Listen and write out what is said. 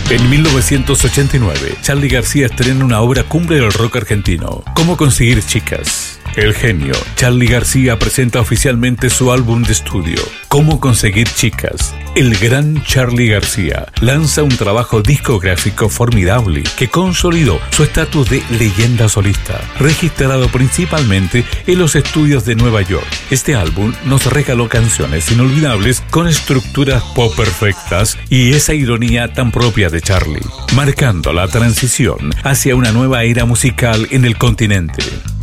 En 1989, Charly García estrena una obra cumbre del rock argentino, ¿Cómo conseguir chicas? El genio Charly García presenta oficialmente su álbum de estudio, ¿Cómo conseguir chicas? El gran Charly García lanza un trabajo discográfico formidable que consolidó su estatus de leyenda solista, registrado principalmente en los estudios de Nueva York. Este álbum nos regaló canciones inolvidables con estructuras pop perfectas y esa ironía tan propia de Charly, marcando la transición hacia una nueva era musical en el continente.